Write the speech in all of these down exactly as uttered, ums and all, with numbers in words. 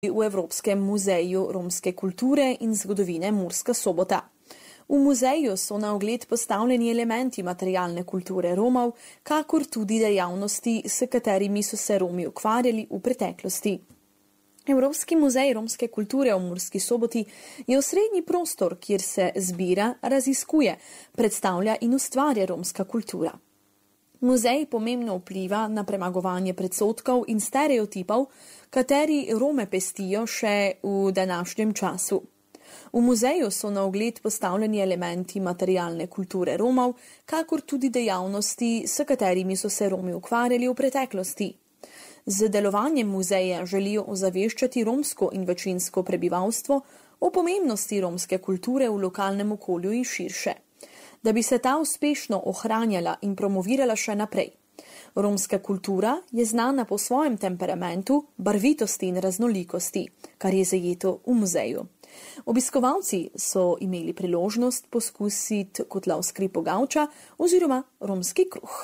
v Evropskem muzeju romske kulture in zgodovine Murska Sobota. V muzeju so na ogled postavljeni elementi materialne kulture Romov, kakor tudi dejavnosti, s katerimi so se Romi ukvarjali v preteklosti. Evropski muzej romske kulture v Murski Soboti je osrednji prostor, kjer se zbira, raziskuje, predstavlja in ustvarja romska kultura. Muzej pomembno vpliva na premagovanje predsodkov in stereotipov, kateri Rome pestijo še v današnjem času. V muzeju so na ogled postavljeni elementi materialne kulture Romov, kakor tudi dejavnosti, s katerimi so se Romi ukvarjali v preteklosti. Z delovanjem muzeja želijo ozaveščati romsko in večinsko prebivalstvo o pomembnosti romske kulture v lokalnem okolju in širše, da bi se ta uspešno ohranjala in promovirala še naprej. Romska kultura je znana po svojem temperamentu, barvitosti in raznolikosti, kar je zajeto v muzeju. Obiskovalci so imeli priložnost poskusiti kotlovski pogavča oziroma romski kruh.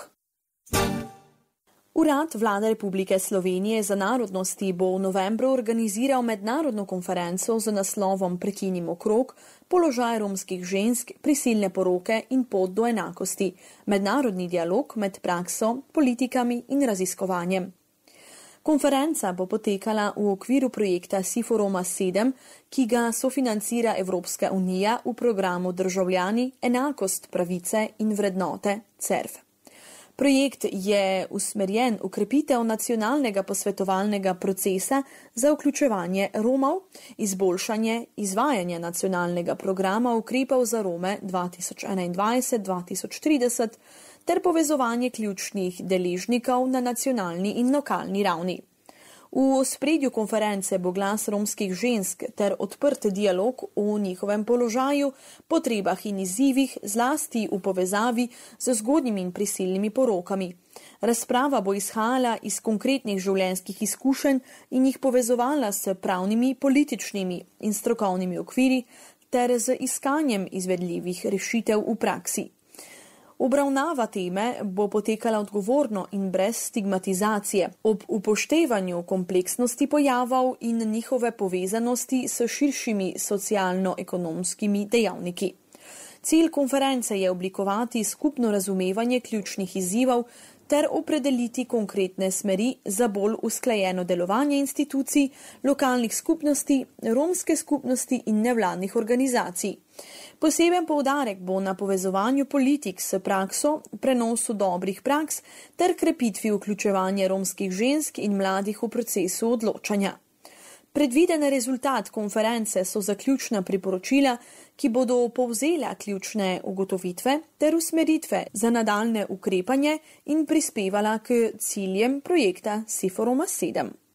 Urad Vlade Republike Slovenije za narodnosti bo v novembru organiziral mednarodno konferenco z naslovom Prekinimo krog, položaj romskih žensk, prisilne poroke in pot do enakosti, mednarodni dialog med prakso, politikami in raziskovanjem. Konferenca bo potekala v okviru projekta Siforoma sedem, ki ga sofinancira Evropska unija v programu Državljani, enakost, pravice in vrednote C E R F. Projekt je usmerjen v krepitev nacionalnega posvetovalnega procesa za vključevanje Romov, izboljšanje izvajanja nacionalnega programa ukrepov za Rome dva tisoč enaindvajset do dva tisoč trideset ter povezovanje ključnih deležnikov na nacionalni in lokalni ravni. V ospredju konference bo glas romskih žensk ter odprt dialog o njihovem položaju, potrebah in izzivih, zlasti v povezavi z zgodnjimi in prisilnimi porokami. Razprava bo izhajala iz konkretnih življenjskih izkušenj in jih povezovala s pravnimi, političnimi in strokovnimi okviri ter z iskanjem izvedljivih rešitev v praksi. Obravnava teme bo potekala odgovorno in brez stigmatizacije, ob upoštevanju kompleksnosti pojavov in njihove povezanosti s širšimi socialno-ekonomskimi dejavniki. Cilj konference je oblikovati skupno razumevanje ključnih izzivov ter opredeliti konkretne smeri za bolj usklajeno delovanje institucij, lokalnih skupnosti, romske skupnosti in nevladnih organizacij. Poseben poudarek bo na povezovanju politik s prakso, prenosu dobrih praks ter krepitvi vključevanja romskih žensk in mladih v procesu odločanja. Predviden rezultat konference so zaključna priporočila, ki bodo povzela ključne ugotovitve ter usmeritve za nadaljne ukrepanje in prispevala k ciljem projekta Siforoma sedem.